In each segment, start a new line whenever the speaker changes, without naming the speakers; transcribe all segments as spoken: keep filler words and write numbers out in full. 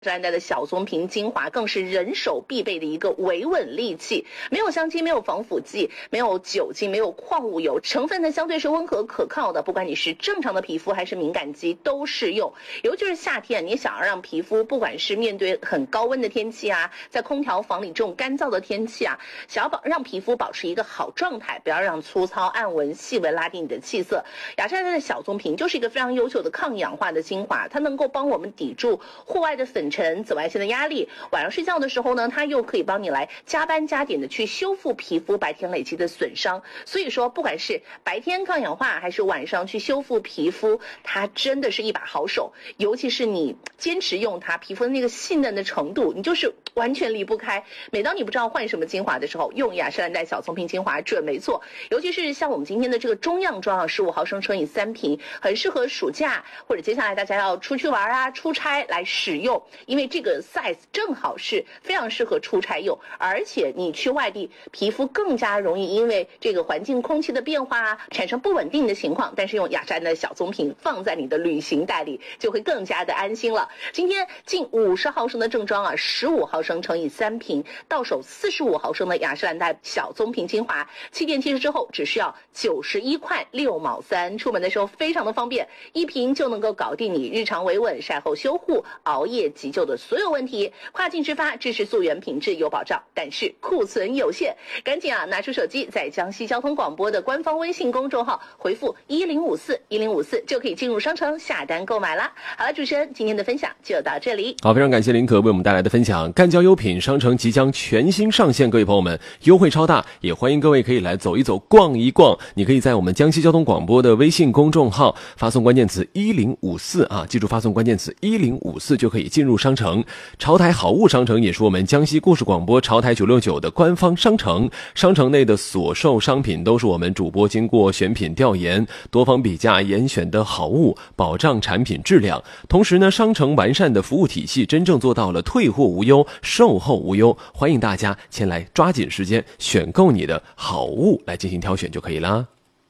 山黛的小棕瓶精华更是人手必备的一个维稳利器，没有香精，没有防腐剂，没有酒精，没有矿物油，成分呢相对是温和可靠的，不管你是正常的皮肤还是敏感肌都适用。尤其是夏天，你想要让皮肤不管是面对很高温的天气啊，在空调房里这种干燥的天气啊，想要保让皮肤保持一个好状态，不要让粗糙暗纹细纹拉低你的气色，雅诗兰黛的小棕瓶就是一个非常优秀的抗氧化的精华，它能够帮我们抵住户外的粉尘、紫外线的压力，晚上睡觉的时候呢，它又可以帮你来加班加点的去修复皮肤白天累积的损伤。所以说，不管是白天抗氧化还是晚上去修复皮肤，它真的是一把好手。尤其是你坚持用它，皮肤的那个细嫩的程度，你就是完全离不开。每当你不知道换什么精华的时候，用雅诗兰黛小棕瓶精华准没错。尤其是像我们今天的这个中样装啊，十五毫升乘以三瓶，很适合暑假或者接下来大家要出去玩啊、出差来使用，因为这个 size 正好是非常适合出差用，而且你去外地，皮肤更加容易因为这个环境空气的变化啊，产生不稳定的情况，但是用雅诗兰黛的小棕瓶放在你的旅行袋里，就会更加的安心了。今天近五十毫升的正装啊，十五毫升乘以三瓶，到手四十五毫升的雅诗兰黛小棕瓶精华，七点七十之后只需要九十一块六毛三，出门的时候非常的方便，一瓶就能够搞定你日常维稳、晒后修护、熬夜急救的所有问题。跨境直发，支持溯源，品质有保障，但是库存有限，赶紧啊拿出手机，在江西交通广播的官方微信公众号回复一零五四一零五四就可以进入商城下单购买啦。好了，主持人今天的分享就到这里。
好，非常感谢林可为我们带来的分享。干胶优品商城即将全新上线，各位朋友们，优惠超大，也欢迎各位可以来走一走、逛一逛。你可以在我们江西交通广播的微信公众号发送关键词一零五四啊，记住发送关键词一零五四就可以进入商城。潮台好物商城也是我们江西故事广播潮台九六九的官方商城，商城内的所售商品都是我们主播经过选品调研、多方比价严选的好物，保障产品质量。同时呢，商城完善的服务体系，真正做到了退货无忧、售后无忧。欢迎大家前来抓紧时间选购你的好物来进行挑选就可以啦。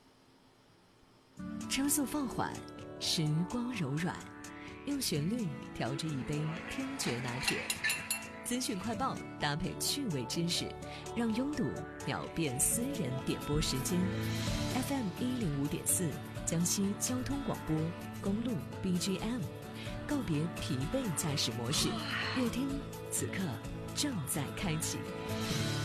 车速放缓，时光柔软，用旋律调制一杯听觉拿铁。资讯快报搭配趣味知识，让拥堵秒变私人点播时间。F M 一零五点四，江西交通广播，公路 B G M， 告别疲惫驾驶模式，乐听此刻正在开启。